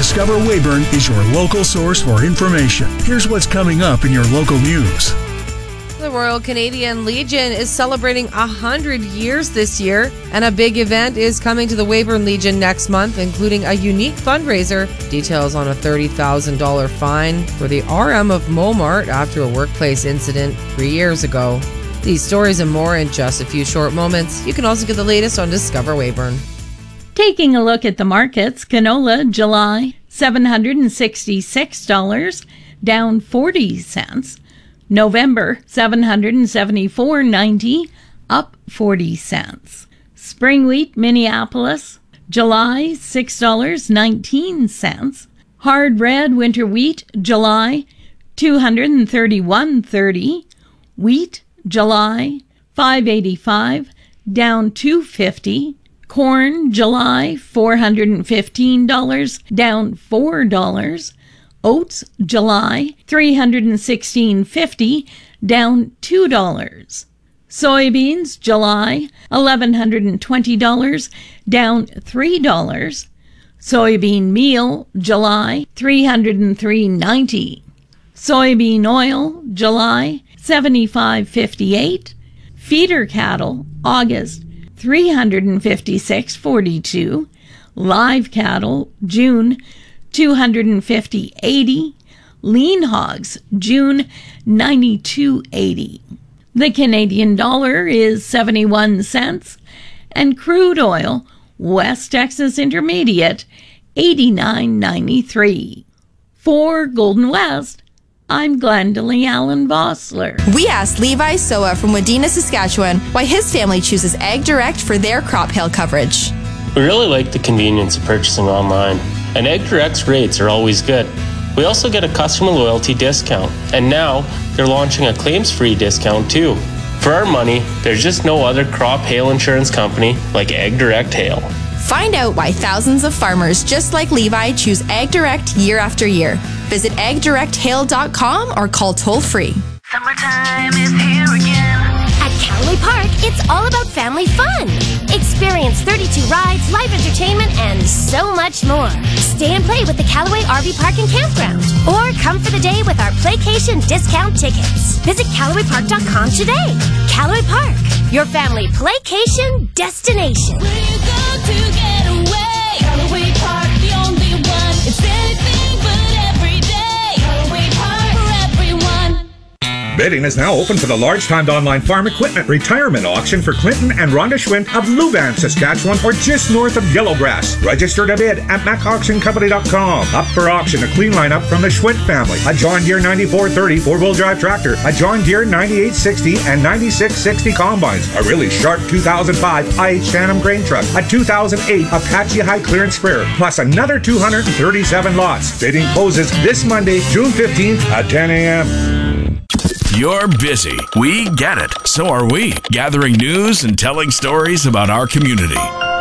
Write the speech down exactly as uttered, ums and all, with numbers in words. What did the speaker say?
Discover Weyburn is your local source for information. Here's what's coming up in your local news. The Royal Canadian Legion is celebrating one hundred years this year, and a big event is coming to the Weyburn Legion next month, including a unique fundraiser. Details on a thirty thousand dollars fine for the R M of Momart after a workplace incident three years ago. These stories and more in just a few short moments. You can also get the latest on Discover Weyburn. Taking a look at the markets, canola July seven hundred sixty-six dollars, down forty cents. November seven hundred seventy-four dollars and ninety cents, up forty cents. Spring wheat Minneapolis July six dollars and nineteen cents. Hard red winter wheat July two hundred thirty-one dollars and thirty cents. Wheat July five dollars and eighty-five cents, down two dollars and fifty cents. Corn July four hundred fifteen dollars, down four dollars. Oats July three hundred sixteen dollars and fifty cents, down two dollars. Soybeans July eleven hundred twenty dollars, down three dollars. Soybean meal July three hundred three dollars and ninety cents. Soybean oil July seventy-five dollars and fifty-eight cents. Feeder cattle August three hundred fifty-six dollars and forty-two cents. Live cattle June two hundred fifty dollars and eighty cents. Lean hogs June ninety-two dollars and eighty cents. The Canadian dollar is seventy-one cents, and crude oil West Texas Intermediate eighty-nine ninety-three. For Golden West, I'm Glendalee Allen Vossler. We asked Levi Soa from Wadena, Saskatchewan, why his family chooses Ag Direct for their crop hail coverage. We really like the convenience of purchasing online, and Ag Direct's rates are always good. We also get a customer loyalty discount, and now they're launching a claims-free discount too. For our money, there's just no other crop hail insurance company like Ag Direct Hail. Find out why thousands of farmers just like Levi choose Ag Direct year after year. Visit ag direct hail dot com or call toll-free. Summertime is here again. At Callaway Park, it's all about family fun. Experience thirty-two rides, live entertainment, and so much more. Stay and play with the Callaway R V Park and Campground. Or come for the day with our Playcation discount tickets. Visit Callaway Park dot com today. Callaway Park, your family playcation destination. We're going to get away. Callaway Park, the only one. It's anything but every day. Callaway Park for everyone. Bidding is now open for the large-timed online farm equipment retirement auction for Clinton and Rhonda Schwint of Luban, Saskatchewan, or just north of Yellowgrass. Register to bid at mac auction company dot com. Up for auction, a clean lineup from the Schwint family. A John Deere ninety-four thirty four-wheel drive tractor, a John Deere ninety-eight sixty and ninety-six sixty combines, a really sharp two thousand five I H Tandem grain truck, a two thousand eight Apache high clearance sprayer, plus another two hundred thirty-seven lots. Bidding closes this Monday, June fifteenth at ten a.m. You're busy. We get it. So are we. Gathering news and telling stories about our community.